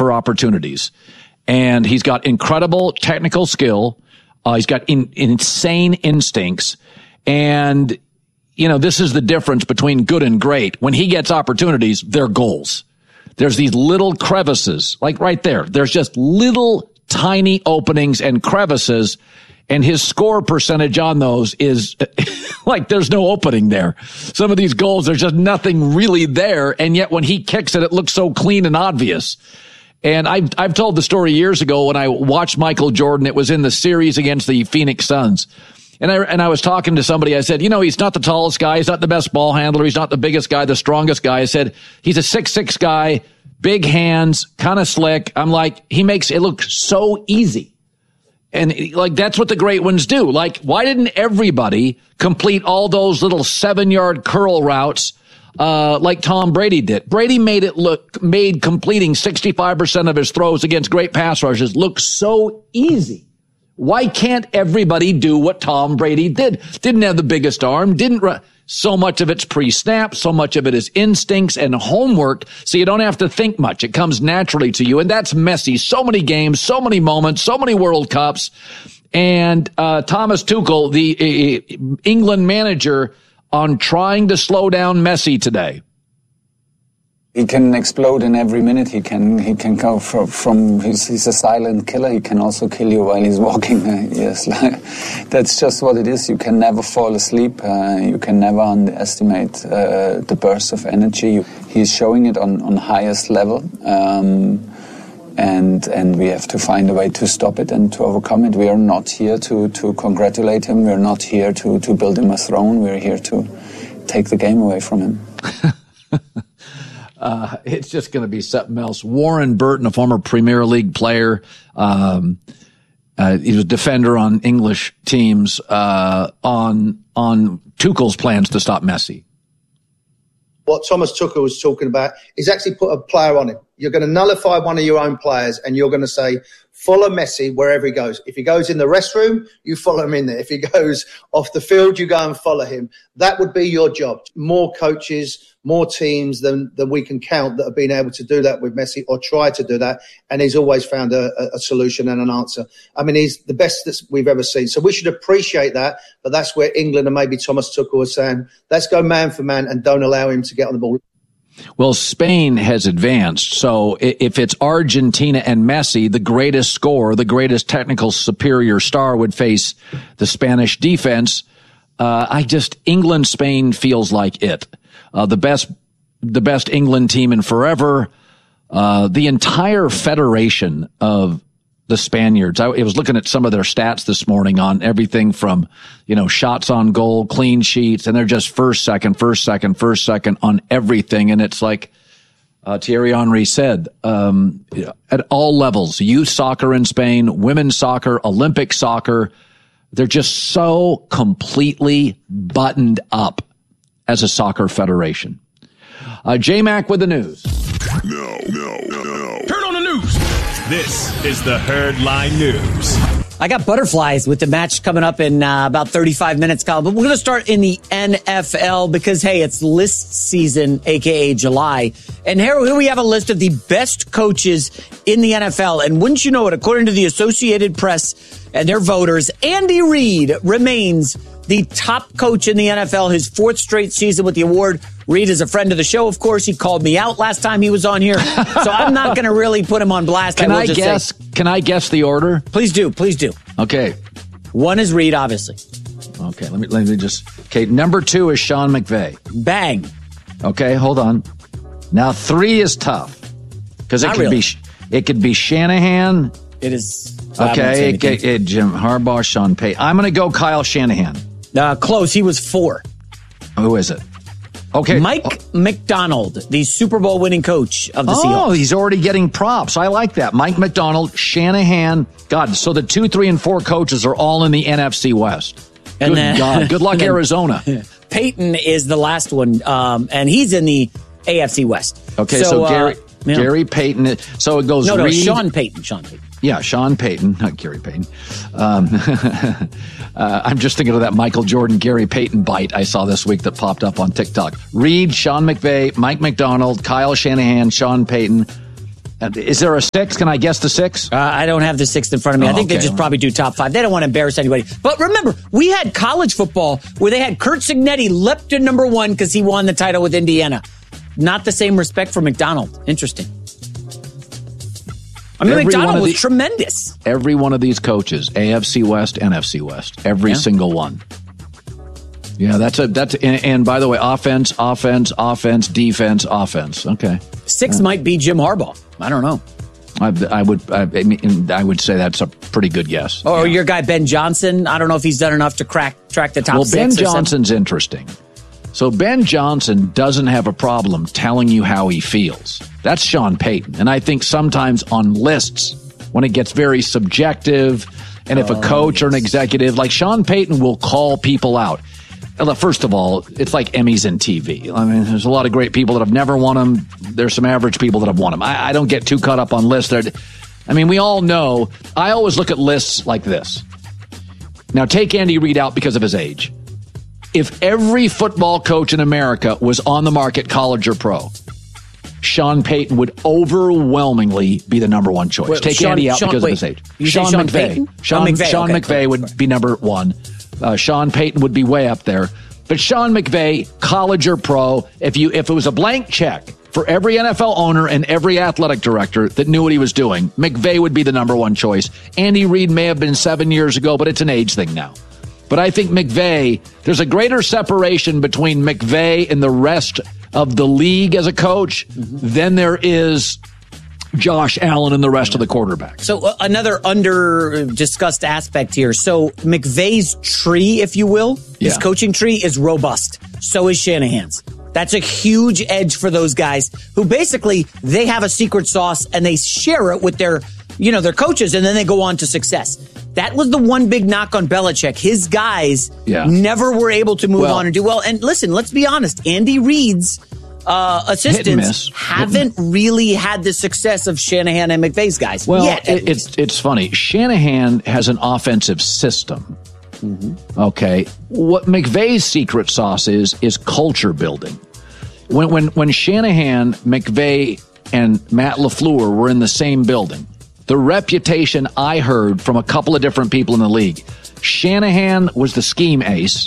for opportunities. And he's got incredible technical skill. He's got insane instincts. And, you know, this is the difference between good and great. When he gets opportunities, they're goals. There's these little crevices, like right there. There's just little tiny openings and crevices. And his score percentage on those is like there's no opening there. Some of these goals, there's just nothing really there. And yet when he kicks it, it looks so clean and obvious. And I've told the story years ago when I watched Michael Jordan. It was in the series against the Phoenix Suns. And I was talking to somebody. I said, you know, he's not the tallest guy. He's not the best ball handler. He's not the biggest guy, the strongest guy. I said, he's a 6'6" guy, big hands, kind of slick. I'm like, he makes it look so easy. And like, that's what the great ones do. Like, why didn't everybody complete all those little 7-yard curl routes, like Tom Brady did? Brady made completing 65% of his throws against great pass rushers look so easy. Why can't everybody do what Tom Brady did? Didn't have the biggest arm, so much of it's pre-snap, so much of it is instincts and homework, so you don't have to think much. It comes naturally to you, and that's Messi. So many games, so many moments, so many World Cups. And Thomas Tuchel, the England manager, on trying to slow down Messi today. He can explode in every minute. He can go from he's a silent killer. He can also kill you while he's walking. Yes, that's just what it is. You can never fall asleep. You can never underestimate the burst of energy. He's showing it on highest level, and we have to find a way to stop it and to overcome it. We are not here to congratulate him. We're not here to build him a throne. We're here to take the game away from him. It's just going to be something else. Warren Burton, a former Premier League player, he was a defender on English teams, on Tuchel's plans to stop Messi. What Thomas Tuchel was talking about is actually put a player on him. You're going to nullify one of your own players and you're going to say, follow Messi wherever he goes. If he goes in the restroom, you follow him in there. If he goes off the field, you go and follow him. That would be your job. More coaches, more teams than we can count that have been able to do that with Messi or try to do that. And he's always found a solution and an answer. I mean, he's the best that we've ever seen. So we should appreciate that. But that's where England and maybe Thomas Tuchel was saying, let's go man for man and don't allow him to get on the ball. Well, Spain has advanced. So if it's Argentina and Messi, the greatest scorer, the greatest technical superior star would face the Spanish defense. England, Spain feels like it. The best England team in forever. The entire federation of the Spaniards. I was looking at some of their stats this morning on everything from, shots on goal, clean sheets, and they're just first, second on everything. And it's like Thierry Henry said, at all levels, youth soccer in Spain, women's soccer, Olympic soccer, they're just so completely buttoned up as a soccer federation. J-Mac with the news. No. Turn on the news. This is the Herdline News. I got butterflies with the match coming up in about 35 minutes, Kyle. But we're going to start in the NFL because, hey, it's list season, a.k.a. July. And here we have a list of the best coaches in the NFL. And wouldn't you know it, according to the Associated Press and their voters, Andy Reid remains the top coach in the NFL, his fourth straight season with the award. Reid is a friend of the show, of course. He called me out last time he was on here. So I'm not going to really put him on blast. Can I guess the order? Please do. Okay. 1 is Reid, obviously. Okay, let me just... Okay, number 2 is Sean McVay. Bang. Okay, hold on. Now 3 is tough. Because it could be Shanahan. It is... Okay, Jim Harbaugh, Sean Payton. I'm going to go Kyle Shanahan. Close. He was 4. Who is it? Okay. Mike McDonald, the Super Bowl winning coach of the Seahawks. Oh, he's already getting props. I like that. Mike McDonald, Shanahan. God, so the 2, 3, and 4 coaches are all in the NFC West. God. Good luck, Arizona. Peyton is the last one, and he's in the AFC West. Okay, so Gary Payton. So it goes No, Reid. Sean Payton. Yeah, Sean Payton, not Gary Payton. I'm just thinking of that Michael Jordan, Gary Payton bite I saw this week that popped up on TikTok. Reid, Sean McVay, Mike McDonald, Kyle Shanahan, Sean Payton. Is there a 6? Can I guess the 6? I don't have the 6th in front of me. I think they just probably do top 5. They don't want to embarrass anybody. But remember, we had college football where they had Curt Cignetti leapt to number 1 because he won the title with Indiana. Not the same respect for McDonald. Interesting. I mean, McDonald was tremendous. Every one of these coaches, AFC West, NFC West, every single one. Yeah, and by the way, offense, defense, offense. Okay. 6 might be Jim Harbaugh. I don't know. I would say that's a pretty good guess. Or your guy Ben Johnson. I don't know if he's done enough to track the top 6. Well, Ben Johnson's interesting. So Ben Johnson doesn't have a problem telling you how he feels. That's Sean Payton. And I think sometimes on lists, when it gets very subjective, and if a coach or an executive, like Sean Payton will call people out. First of all, it's like Emmys and TV. I mean, there's a lot of great people that have never won them. There's some average people that have won them. I don't get too caught up on lists. We all know. I always look at lists like this. Now, take Andy Reid out because of his age. If every football coach in America was on the market, college or pro, Sean Payton would overwhelmingly be the number 1 choice. Take Andy out because of his age. Sean McVay. Sean McVay would be number 1. Sean Payton would be way up there. But Sean McVay, college or pro, if it was a blank check for every NFL owner and every athletic director that knew what he was doing, McVay would be the number 1 choice. Andy Reid may have been 7 years ago, but it's an age thing now. But I think McVay, there's a greater separation between McVay and the rest of the league as a coach than there is Josh Allen and the rest of the quarterbacks. So another under-discussed aspect here. So McVay's tree, if you will, his coaching tree is robust. So is Shanahan's. That's a huge edge for those guys who basically, they have a secret sauce and they share it with their coaches, and then they go on to success. That was the one big knock on Belichick. His guys never were able to move on and do well. And listen, let's be honest. Andy Reid's assistants haven't really had the success of Shanahan and McVay's guys. Well, it's funny. Shanahan has an offensive system. Okay. What McVay's secret sauce is culture building. When Shanahan, McVay, and Matt LaFleur were in the same building, the reputation I heard from a couple of different people in the league, Shanahan was the scheme ace.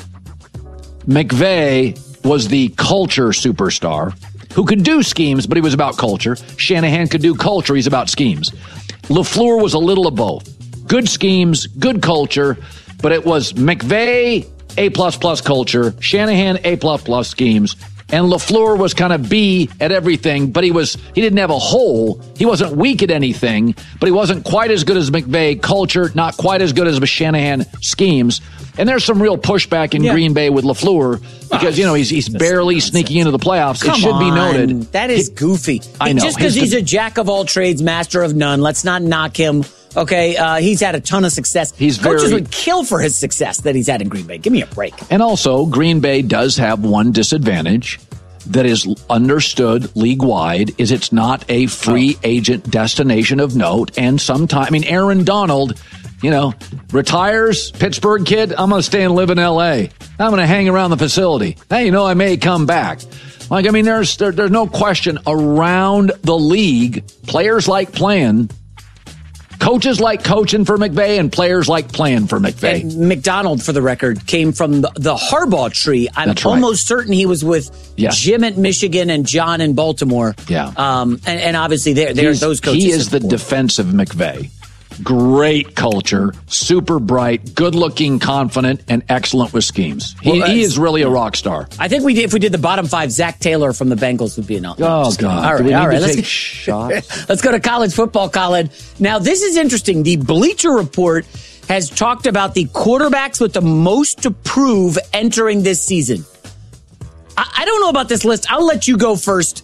McVay was the culture superstar who could do schemes, but he was about culture. Shanahan could do culture. He's about schemes. LaFleur was a little of both. Good schemes, good culture, but it was McVay, A++ culture, Shanahan, A++ schemes, and LaFleur was kind of B at everything, but he didn't have a hole. He wasn't weak at anything, but he wasn't quite as good as McVay culture, not quite as good as Shanahan schemes. And there's some real pushback in Green Bay with LaFleur because, he's barely sneaking into the playoffs. It should be noted. That is goofy. I know. Just because he's a jack of all trades, master of none, let's not knock him. Okay, he's had a ton of success. Coaches would kill for his success that he's had in Green Bay. Give me a break. And also, Green Bay does have one disadvantage that is understood league-wide, is it's not a free agent destination of note. And sometimes, Aaron Donald, retires, Pittsburgh kid, I'm going to stay and live in L.A. I'm going to hang around the facility. Hey, I may come back. There's no question around the league, players like playing. Coaches like coaching for McVay and players like playing for McVay. And McDonald, for the record, came from the Harbaugh tree. I'm almost certain he was with Jim at Michigan and John in Baltimore. Yeah. And obviously, those coaches. He is the defensive McVay. Great culture, super bright, good-looking, confident, and excellent with schemes. He is really a rock star. I think if we did the bottom 5, Zach Taylor from the Bengals would be an out. Oh, God. All right. Let's take shots. Let's go to college football, Colin. Now, this is interesting. The Bleacher Report has talked about the quarterbacks with the most to prove entering this season. I don't know about this list. I'll let you go first.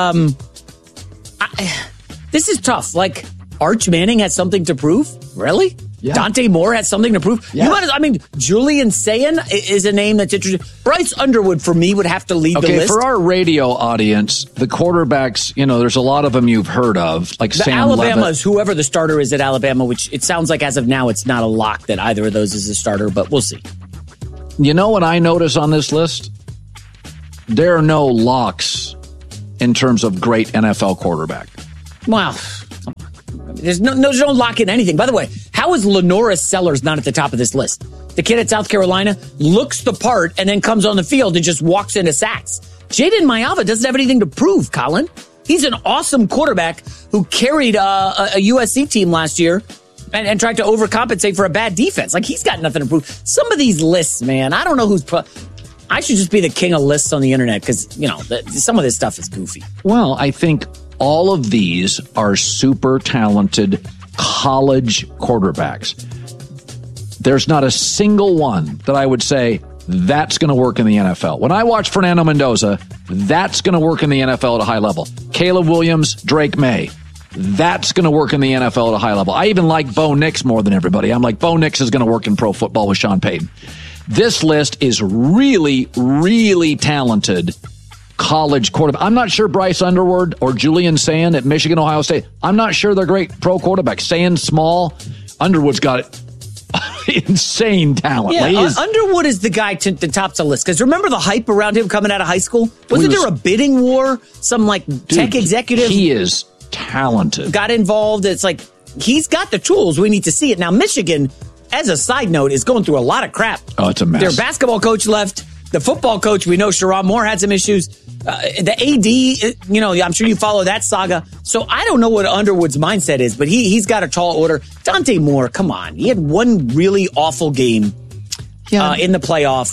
This is tough. Arch Manning has something to prove? Really? Yeah. Dante Moore has something to prove? Yeah. Julian Sayin is a name that's interesting. Bryce Underwood, for me, would have to lead the list. For our radio audience, the quarterbacks, there's a lot of them you've heard of, like Sam Alabama's, whoever the starter is at Alabama, which it sounds like as of now, it's not a lock that either of those is a starter, but we'll see. You know what I notice on this list? There are no locks in terms of great NFL quarterback. Well, there's no lock in anything. By the way, how is Lenora Sellers not at the top of this list? The kid at South Carolina looks the part and then comes on the field and just walks into sacks. Jaden Mayava doesn't have anything to prove, Colin. He's an awesome quarterback who carried a USC team last year and tried to overcompensate for a bad defense. Like, he's got nothing to prove. Some of these lists, man, I don't know who's... I should just be the king of lists on the internet because, some of this stuff is goofy. Well, I think all of these are super talented college quarterbacks. There's not a single one that I would say that's going to work in the NFL. When I watch Fernando Mendoza, that's going to work in the NFL at a high level. Caleb Williams, Drake May, that's going to work in the NFL at a high level. I even like Bo Nix more than everybody. I'm like, Bo Nix is going to work in pro football with Sean Payton. This list is really, really talented college quarterback. I'm not sure Bryce Underwood or Julian Sand at Michigan, Ohio State. I'm not sure they're great pro quarterbacks. Sand small. Underwood's got insane talent. Yeah, Underwood is the guy to tops the list. Because remember the hype around him coming out of high school? Wasn't there a bidding war? Some tech executive? He is talented. Got involved. It's like, he's got the tools. We need to see it. Now, Michigan, as a side note, is going through a lot of crap. Oh, it's a mess. Their basketball coach left. The football coach, we know Sherrod Moore had some issues. The AD, I'm sure you follow that saga. So I don't know what Underwood's mindset is, but he's got a tall order. Dante Moore, come on. He had one really awful game in the playoff.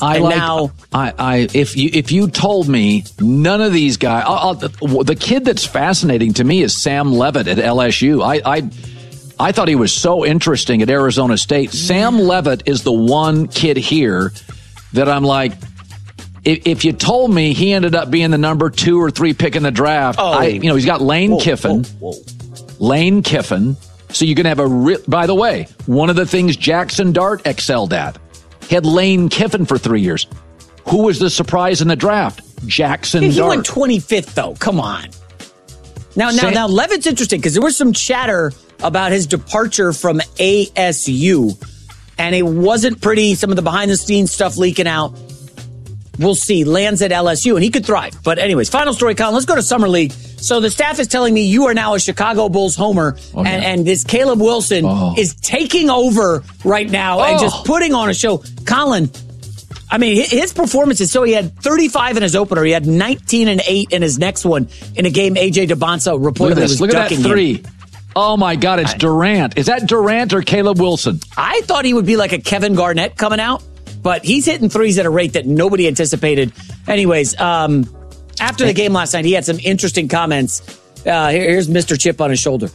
If you told me none of these guys, the kid that's fascinating to me is Sam Levitt at LSU. I thought he was so interesting at Arizona State. Sam Levitt is the one kid here that I'm like, if you told me he ended up being the number 2 or 3 pick in the draft, he's got Lane Kiffin. Lane Kiffin. So you're going to have by the way, one of the things Jackson Dart excelled at, he had Lane Kiffin for 3 years. Who was the surprise in the draft? Jackson Dart. He went 25th, though. Come on. Now, Levitt's interesting because there was some chatter about his departure from ASU, and it wasn't pretty. Some of the behind-the-scenes stuff leaking out. We'll see. Lands at LSU, and he could thrive. But anyways, final story, Colin. Let's go to Summer League. So the staff is telling me you are now a Chicago Bulls homer, and this Caleb Wilson is taking over right now and just putting on a show. Colin, I mean, his performances, so he had 35 in his opener. He had 19 and 8 in his next one in a game A.J. DeBonsa reportedly was Look at that 3. Him. Oh, my God, it's Durant. Is that Durant or Caleb Wilson? I thought he would be like a Kevin Garnett coming out. But he's hitting threes at a rate that nobody anticipated. Anyways, after the game last night, he had some interesting comments. Here's Mr. Chip on his shoulder.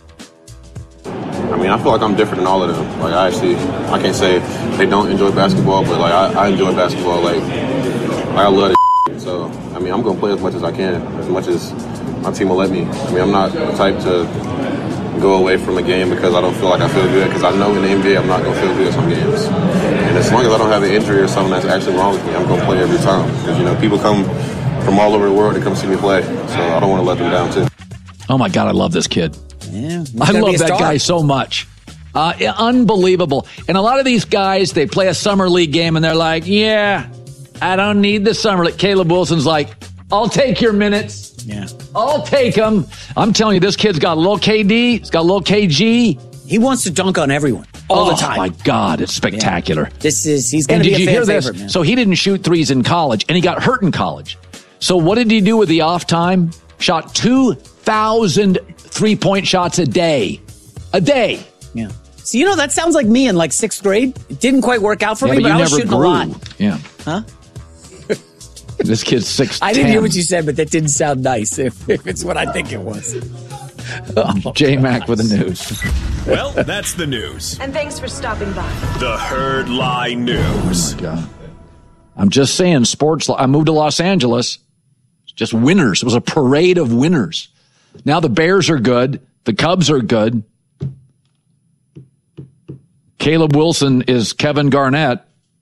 I mean, I feel like I'm different than all of them. Like, I can't say they don't enjoy basketball, but like I enjoy basketball. Like I love it. So, I mean, I'm going to play as much as I can, as much as my team will let me. I mean, I'm not the type to go away from a game because I don't feel like I feel good, because I know in the NBA I'm not going to feel good some games. And as long as I don't have an injury or something that's actually wrong with me, I'm going to play every time. Because, people come from all over the world to come see me play, so I don't want to let them down, too. Oh, my God, I love this kid. Yeah, I love that guy so much. Unbelievable. And a lot of these guys, they play a summer league game, and they're like, yeah, I don't need the summer league. Caleb Wilson's like, I'll take your minutes. Yeah, I'll take them. I'm telling you, this kid's got a little KD. He's got a little KG. He wants to dunk on everyone all the time. Oh, my God. It's spectacular. Yeah. He's going to be a fan favorite, man. So he didn't shoot threes in college, and he got hurt in college. So what did he do with the off time? Shot 2,000 3-point shots a day. A day. Yeah. So, that sounds like me in like 6th grade. It didn't quite work out for me, but I was shooting a lot. Yeah. Huh? This kid's 6'10". I didn't hear what you said, but that didn't sound nice if it's what I think it was. J-Mac with the news. Well, that's the news. And thanks for stopping by. The Herd Lie News. Oh, God. I'm just saying, sports. I moved to Los Angeles. It's just winners. It was a parade of winners. Now the Bears are good. The Cubs are good. Caleb Wilson is Kevin Garnett.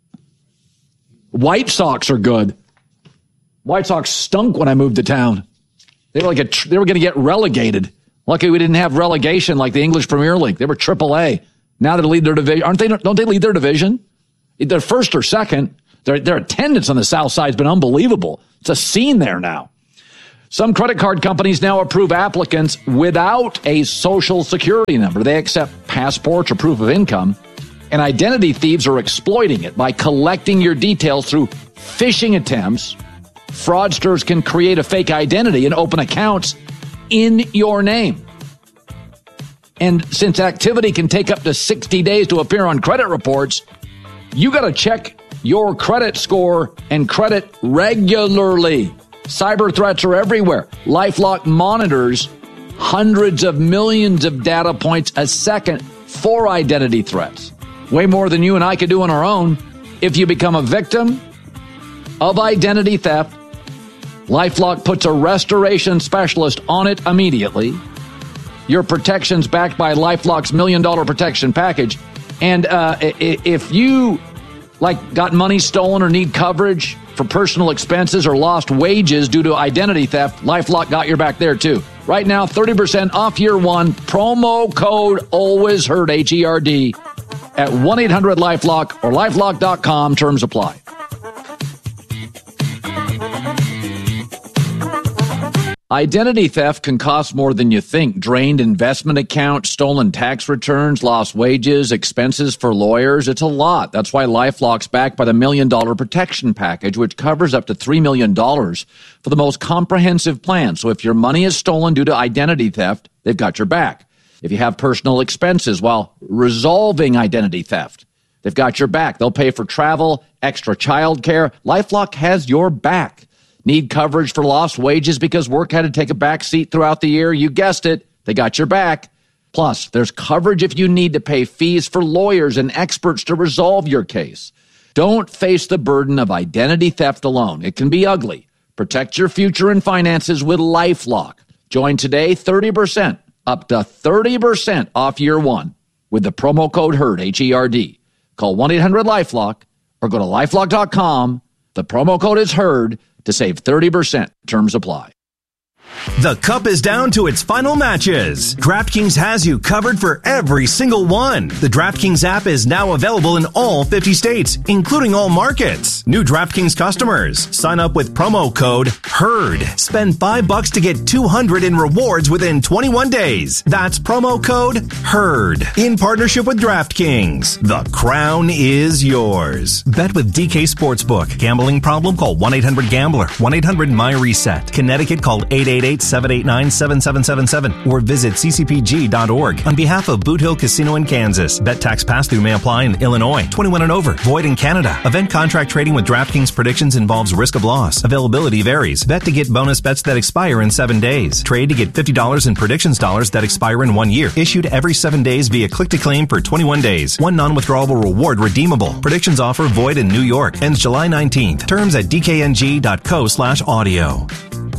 White Sox are good. White Sox stunk when I moved to town. They were going to get relegated. Lucky we didn't have relegation like the English Premier League. They were AAA. Now they lead their division. Don't they lead their division? They're first or second. Their attendance on the South Side has been unbelievable. It's a scene there now. Some credit card companies now approve applicants without a social security number. They accept passports or proof of income, and identity thieves are exploiting it by collecting your details through phishing attempts. Fraudsters can create a fake identity and open accounts in your name. And since activity can take up to 60 days to appear on credit reports, you got to check your credit score and credit regularly. Cyber threats are everywhere. LifeLock monitors hundreds of millions of data points a second for identity threats. Way more than you and I could do on our own. If you become a victim of identity theft, LifeLock puts a restoration specialist on it immediately. Your protection's backed by LifeLock's $1 million protection package. And if you got money stolen or need coverage for personal expenses or lost wages due to identity theft, LifeLock got your back there too. Right now, 30% off year one. Promo code ALWAYSHEARD, HERD, at 1-800-LifeLock or LifeLock.com. Terms apply. Identity theft can cost more than you think. Drained investment accounts, stolen tax returns, lost wages, expenses for lawyers. It's a lot. That's why LifeLock's backed by the $1 million protection package, which covers up to $3 million for the most comprehensive plan. So if your money is stolen due to identity theft, they've got your back. If you have personal expenses while resolving identity theft, they've got your back. They'll pay for travel, extra child care. LifeLock has your back. Need coverage for lost wages because work had to take a back seat throughout the year? You guessed it. They got your back. Plus, there's coverage if you need to pay fees for lawyers and experts to resolve your case. Don't face the burden of identity theft alone. It can be ugly. Protect your future and finances with LifeLock. Join today, 30%, up to 30% off year one with the promo code HERD, H-E-R-D. Call 1-800-LifeLock or go to LifeLock.com. The promo code is HERD to save 30%. Terms apply. The cup is down to its final matches. DraftKings has you covered for every single one. The DraftKings app is now available in all 50 states, including all markets. New DraftKings customers, sign up with promo code HERD. Spend $5 to get $200 in rewards within 21 days. That's promo code HERD. In partnership with DraftKings, the crown is yours. Bet with DK Sportsbook. Gambling problem? Call 1-800-GAMBLER. 1-800-MY-RESET. Connecticut, call 888-789-7777 or visit ccpg.org. On behalf of Boot Hill Casino in Kansas, bet tax pass-through may apply in Illinois. 21 and over. Void in Canada. Event contract trading with DraftKings predictions involves risk of loss. Availability varies. Bet to get bonus bets that expire in 7 days. Trade to get $50 in predictions dollars that expire in 1 year. Issued every 7 days via click-to-claim for 21 days. One non-withdrawable reward redeemable. Predictions offer void in New York. Ends July 19th. Terms at dkng.co/audio.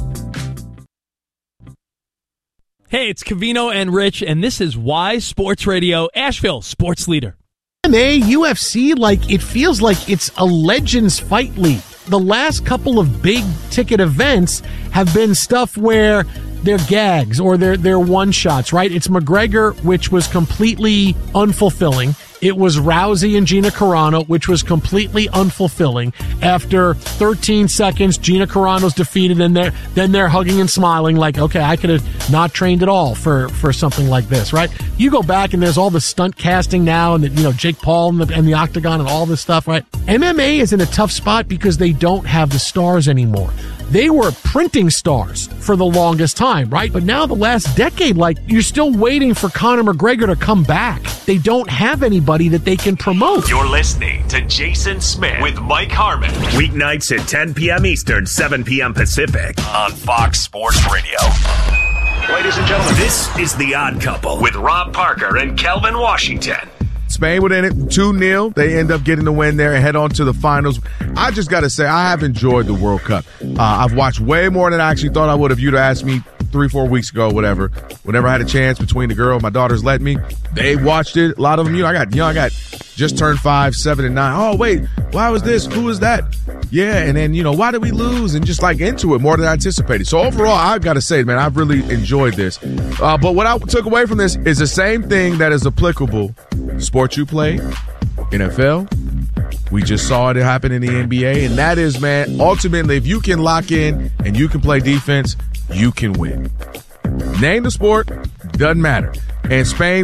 Hey, it's Covino and Rich, and this is Wise Sports Radio, Asheville Sports Leader. MMA, UFC, it feels like it's a Legends Fight League. The last couple of big ticket events have been stuff where they're gags or they're one shots, right? It's McGregor, which was completely unfulfilling. It was Rousey and Gina Carano, which was completely unfulfilling. After 13 seconds, Gina Carano's defeated, and then they're hugging and smiling like, okay, I could have not trained at all for something like this, right? You go back and there's all the stunt casting now, and Jake Paul and the Octagon and all this stuff, right? MMA is in a tough spot because they don't have the stars anymore. They were printing stars for the longest time, right? But now the last decade, you're still waiting for Conor McGregor to come back. They don't have anybody that they can promote. You're listening to Jason Smith with Mike Harmon. Weeknights at 10 p.m. Eastern, 7 p.m. Pacific on Fox Sports Radio. Ladies and gentlemen, this is The Odd Couple with Rob Parker and Kelvin Washington. Spain were in it 2-0. They end up getting the win there and head on to the finals. I just got to say, I have enjoyed the World Cup. I've watched way more than I actually thought I would if you'd asked me 3-4 weeks ago, whatever. Whenever I had a chance between the girl, my daughters let me. They watched it. A lot of them, I got just turned 5, 7, and 9. Oh, wait, why was this? Who was that? Yeah, and then, why did we lose? And just into it more than I anticipated. So overall, I've got to say, man, I've really enjoyed this. But what I took away from this is the same thing that is applicable. Sport you play, NFL. We just saw it happen in the NBA. And that is, man, ultimately, if you can lock in and you can play defense, you can win. Name the sport, doesn't matter. And Spain